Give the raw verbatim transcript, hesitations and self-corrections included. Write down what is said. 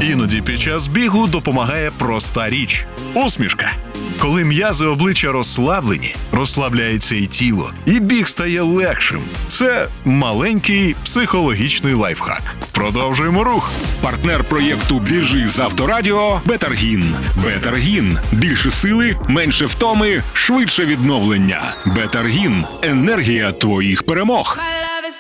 Іноді під час бігу допомагає проста річ – усмішка. Коли м'язи обличчя розслаблені, розслабляється і тіло, і біг стає легшим. Це маленький психологічний лайфхак. Продовжуємо рух. Партнер проєкту «Біжи з Авторадіо» – Бетаргін. Бетаргін. Більше сили, менше втоми, швидше відновлення. Бетаргін. Енергія твоїх перемог.